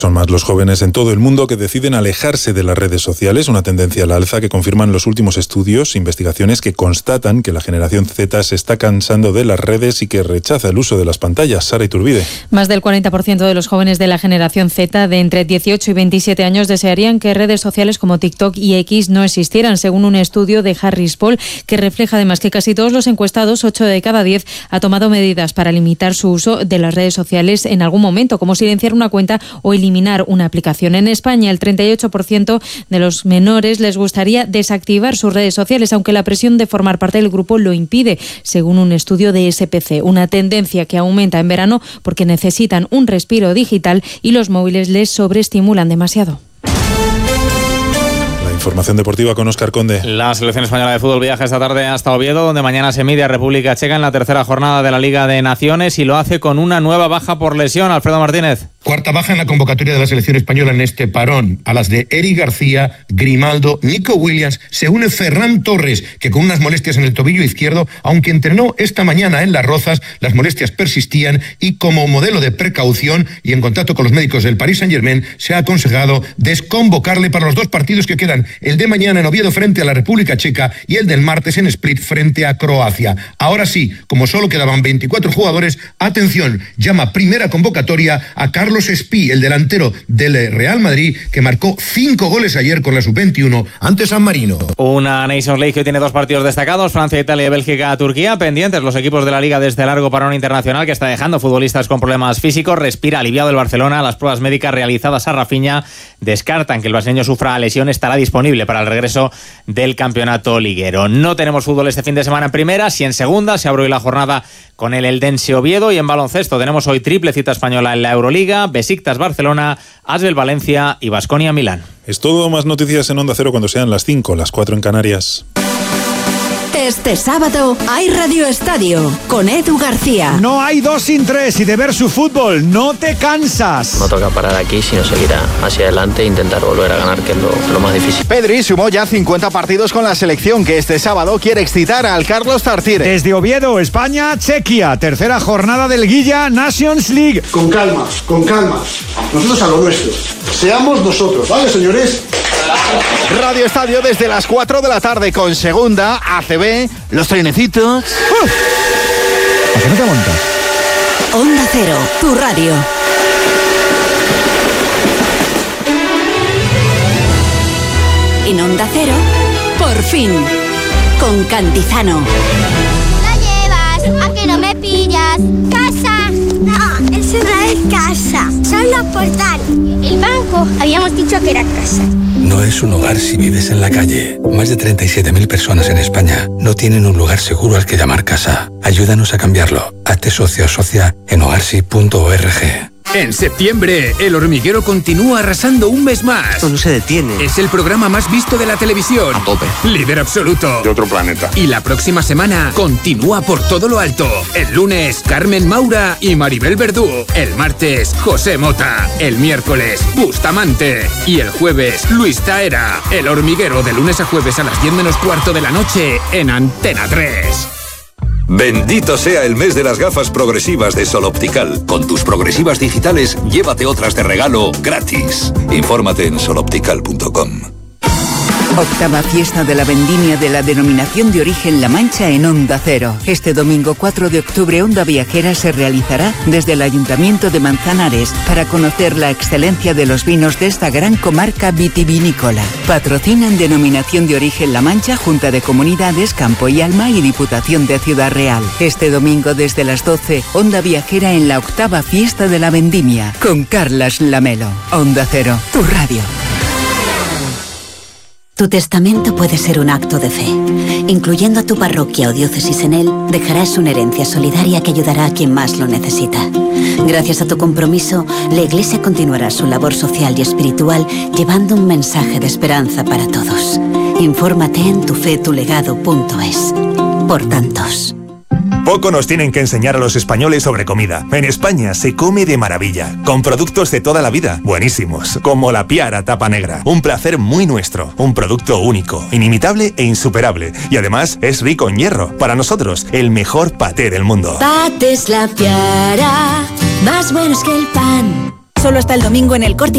Son más los jóvenes en todo el mundo que deciden alejarse de las redes sociales, una tendencia a la alza que confirman los últimos estudios, investigaciones que constatan que la generación Z se está cansando de las redes y que rechaza el uso de las pantallas. Sara Iturbide. Más del 40% de los jóvenes de la generación Z de entre 18 y 27 años desearían que redes sociales como TikTok y X no existieran, según un estudio de Harris Poll, que refleja además que casi todos los encuestados, 8 de cada 10, ha tomado medidas para limitar su uso de las redes sociales en algún momento, como silenciar una cuenta o eliminar una aplicación. En España, el 38% de los menores les gustaría desactivar sus redes sociales, aunque la presión de formar parte del grupo lo impide, según un estudio de SPC. Una tendencia que aumenta en verano porque necesitan un respiro digital y los móviles les sobreestimulan demasiado. Información deportiva con Óscar Conde. La selección española de fútbol viaja esta tarde hasta Oviedo, donde mañana se mide a República Checa en la tercera jornada de la Liga de Naciones y lo hace con una nueva baja por lesión. Alfredo Martínez. Cuarta baja en la convocatoria de la selección española en este parón. A las de Eric García, Grimaldo, Nico Williams, se une Ferran Torres, que con unas molestias en el tobillo izquierdo, aunque entrenó esta mañana en Las Rozas, las molestias persistían y como modelo de precaución y en contacto con los médicos del Paris Saint-Germain, se ha aconsejado desconvocarle para los dos partidos que quedan, el de mañana en Oviedo frente a la República Checa y el del martes en Split frente a Croacia. Ahora sí, como solo quedaban 24 jugadores, atención, llama primera convocatoria a Carlos Espí, el delantero del Real Madrid, que marcó 5 goles ayer con la Sub-21 ante San Marino. Una Nations League que tiene dos partidos destacados, Francia, Italia y Bélgica, Turquía, pendientes los equipos de la Liga de este largo parón internacional que está dejando futbolistas con problemas físicos. Respira aliviado el Barcelona. Las pruebas médicas realizadas a Rafinha descartan que el brasileño sufra lesión. Estará disponible para el regreso del campeonato liguero. No tenemos fútbol este fin de semana en primera, si en segunda. Se abre hoy la jornada con el Eldense Oviedo, y en baloncesto tenemos hoy triple cita española en la Euroliga: Besiktas Barcelona, Asvel Valencia y Baskonia Milán. Es todo, más noticias en Onda Cero cuando sean las 5, las 4 en Canarias. Este sábado hay Radio Estadio con Edu García. No hay 2 sin 3 y de ver su fútbol no te cansas. No toca parar aquí, sino seguir hacia adelante e intentar volver a ganar, que es lo más difícil. Pedri sumó ya 50 partidos con la selección, que este sábado quiere excitar al Carlos Tartiere. Desde Oviedo, España, Chequia, tercera jornada del Guilla Nations League. Con calma, nosotros a lo nuestro. Seamos nosotros, ¿vale, señores? Radio Estadio desde las 4 de la tarde con segunda, ACB, los trenecitos. ¿A qué no te montas? Onda Cero, tu radio. En Onda Cero, por fin, con Cantizano. ¿La llevas? ¿A que no me pillas? ¿Casa? No, eso no es casa, son los portales. El banco, habíamos dicho que era casa. No es un hogar si vives en la calle. Más de 37.000 personas en España no tienen un lugar seguro al que llamar casa. Ayúdanos a cambiarlo. Hazte socio o socia en hogarsi.org. En septiembre, El Hormiguero continúa arrasando un mes más. Esto no se detiene. Es el programa más visto de la televisión. A tope. Líder absoluto. De otro planeta. Y la próxima semana continúa por todo lo alto. El lunes, Carmen Maura y Maribel Verdú. El martes, José Mota. El miércoles, Bustamante. Y el jueves, Luis Taera. El Hormiguero, de lunes a jueves a las 10 menos cuarto de la noche en Antena 3. Bendito sea el mes de las gafas progresivas de Sol Optical. Con tus progresivas digitales, llévate otras de regalo gratis. Infórmate en soloptical.com. Octava fiesta de la vendimia de la denominación de origen La Mancha en Onda Cero. Este domingo 4 de octubre, Onda Viajera se realizará desde el Ayuntamiento de Manzanares para conocer la excelencia de los vinos de esta gran comarca vitivinícola. Patrocinan denominación de origen La Mancha, Junta de Comunidades, Campo y Alma y Diputación de Ciudad Real. Este domingo desde las 12, Onda Viajera en la octava fiesta de la vendimia con Carlas Lamelo. Onda Cero, tu radio. Tu testamento puede ser un acto de fe. Incluyendo a tu parroquia o diócesis en él, dejarás una herencia solidaria que ayudará a quien más lo necesita. Gracias a tu compromiso, la Iglesia continuará su labor social y espiritual llevando un mensaje de esperanza para todos. Infórmate en tufetulegado.es. Por tantos. Poco nos tienen que enseñar a los españoles sobre comida. En España se come de maravilla, con productos de toda la vida, buenísimos, como la Piara Tapa Negra. Un placer muy nuestro, un producto único, inimitable e insuperable. Y además es rico en hierro. Para nosotros, el mejor paté del mundo. Patés La Piara, más buenos que el pan. Solo hasta el domingo en el Corte